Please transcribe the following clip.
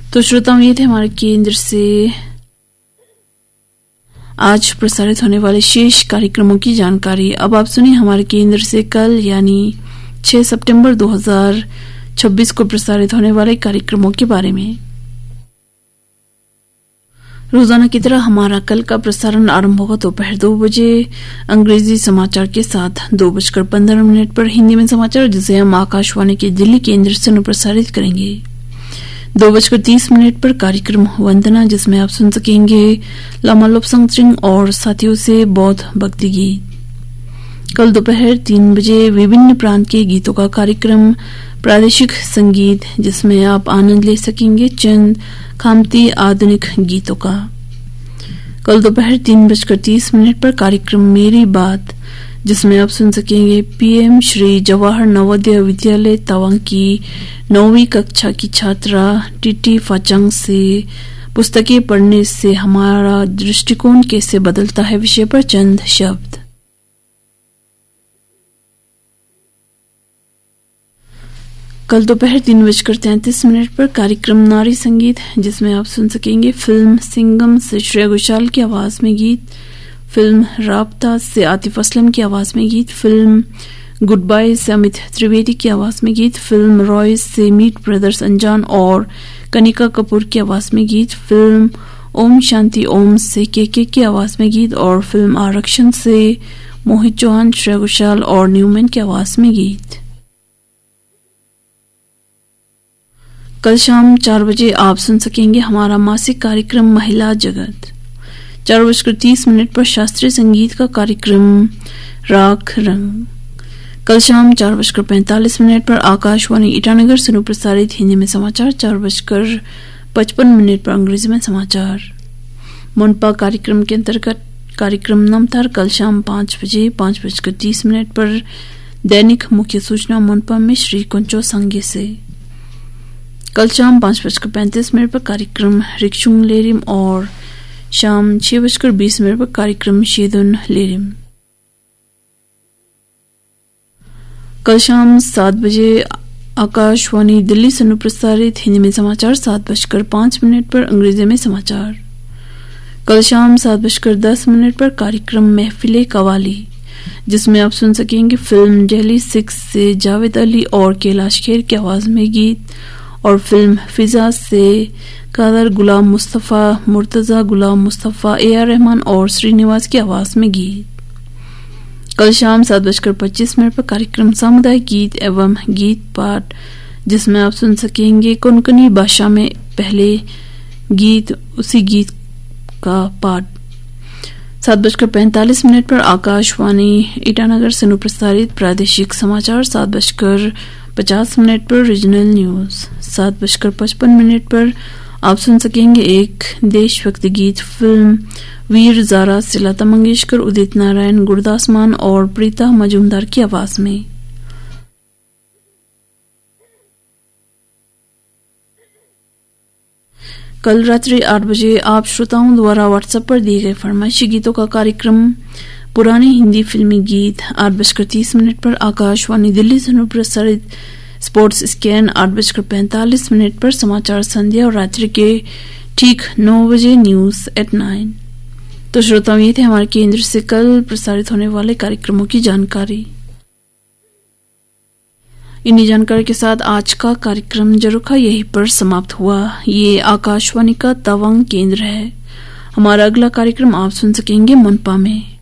तो श्रोताओं, ये थे हमारे केंद्र से आज प्रसारित होने वाले शेष कार्यक्रमों की जानकारी। अब आप सुनिए हमारे केंद्र से कल यानी 6 सितंबर 2026 को प्रसारित होने वाले कार्यक्रमों के बारे में। रोजाना की तरह हमारा कल का प्रसारण आरंभ होगा दोपहर 2 बजे अंग्रेजी समाचार के साथ। 2:15 पर हिंदी में समाचार, जिसे हम आकाशवाणी के दिल्ली केंद्र से प्रसारित करेंगे। 2:30 पर कार्यक्रम वंदना, जिसमें आप सुन सकेंगे लामा लोपसंग और साथियों से बौद्ध भक्ति गीत। कल दोपहर 3 बजे विभिन्न प्रांत के गीतों का कार्यक्रम प्रादेशिक संगीत, जिसमें आप आनंद ले सकेंगे चंद खामती आधुनिक गीतों का। कल दोपहर 3:30 पर कार्यक्रम मेरी बात, जिसमें आप सुन सकेंगे पीएम श्री जवाहर नवोदय विद्यालय तवांग की 9वीं कक्षा की छात्रा टीटी फाचंग से पुस्तकें पढ़ने से हमारा दृष्टिकोण कैसे बदलता है विषय पर चंद शब्द। कल दोपहर 3:33 पर कार्यक्रम नारी संगीत, जिसमें आप सुन सकेंगे फिल्म सिंगम से श्रेया घोषाल की आवाज में गीत, फिल्म राब्ता से आतिफ असलम की आवाज में गीत, फिल्म गुड बाय से अमित त्रिवेदी की आवाज में गीत, फिल्म रॉय से मीट ब्रदर्स अनजान और कनिका कपूर की आवाज में गीत, फिल्म ओम शांति ओम से केके की आवाज में गीत और फिल्म आरक्षण से मोहित चौहान, श्रेया घोषाल और न्यूमैन की आवाज में गीत। कल शाम 4 बजे आप सुन सकेंगे हमारा मासिक कार्यक्रम महिला जगत। 4:30 पर शास्त्रीय संगीत का कार्यक्रम राग रंग। कल शाम 4:45 पर आकाशवाणी ईटानगर से प्रसारित हिंदी में समाचार। 4:55 पर अंग्रेजी में समाचार। मुनपा कार्यक्रम के अंतर्गत कार्यक्रम नमतार कल शाम 5 बजे 5:30 पर दैनिक मुख्य सूचना मुनपा में श्री कुंचो संगे से। कल शाम 5:35 पर कार्यक्रम रिक्शुंग लेरिम और शाम 6:20 पर कार्यक्रम शेदुन लेरिम। कल शाम 7 बजे आकाशवाणी दिल्ली से प्रसारित हिंदी में समाचार। 7:05 पर अंग्रेजी में समाचार। कल शाम 7:10 पर कार्यक्रम महफिले कवाली, जिसमें आप सुन सकेंगे फिल्म दिल्ली 6 से जावेद अली और कैलाश खेर की आवाज में गीत और फिल्म फिजा से कादर गुलाम मुस्तफा, मुर्तजा गुलाम मुस्तफा, AR रहमान और श्रीनिवास की आवाज में गीत। कल शाम 7:25 पर कार्यक्रम सामुदायिक गीत एवं गीत पाठ, जिसमें आप सुन सकेंगे कोंकणी भाषा में पहले गीत, उसी गीत का पाठ। 7:45 पर आकाशवाणी ईटानगर से प्रसारित प्रादेशिक समाचार। 7:50 पर रीजनल न्यूज। 7:55 पर आप सुन सकेंगे एक देशभक्ति गीत, फिल्म वीर ज़ारा से लता मंगेशकर, उदित नारायण, गुरदास मान और प्रीता मजूमदार की आवाज में। कल रात्रि 8 बजे आप श्रोताओं द्वारा व्हाट्सएप पर दिए गए फरमाइशी गीतों का कार्यक्रम पुराने हिंदी फिल्मी गीत। 8:30 पर आकाशवाणी दिल्ली से प्रसारित स्पोर्ट्स स्कैन। 8:45 पर समाचार संध्या और रात्रि के ठीक 9 बजे न्यूज एट 9। तो श्रोताओं, ये थे हमारे केंद्र से कल प्रसारित होने वाले कार्यक्रमों की जानकारी। इन्हीं जानकारी के साथ आज का कार्यक्रम जरूखा यहीं पर समाप्त हुआ। ये आकाशवाणी का तवांग केंद्र है। हमारा अगला कार्यक्रम आप सुन सकेंगे मुनपा में।